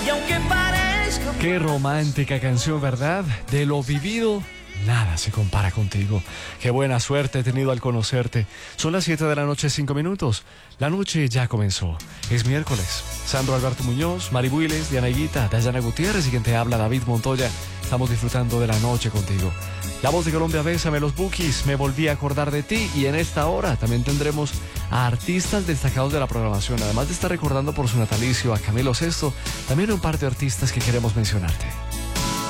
Y aunque parezca... Qué romántica canción, ¿verdad? De lo vivido, nada se compara contigo. Qué buena suerte he tenido al conocerte. Son las 7 de la noche, 5 minutos. La noche ya comenzó. Es miércoles. Sandro Alberto Muñoz, Mari Builes, Diana Higuita, Dayana Gutiérrez y quien te habla, David Montoya. Estamos disfrutando de la noche contigo. La voz de Colombia, Bésame, los Bukis, Me volví a acordar de ti. Y en esta hora también tendremos a artistas destacados de la programación. Además de estar recordando por su natalicio a Camilo Sesto, también un par de artistas que queremos mencionarte.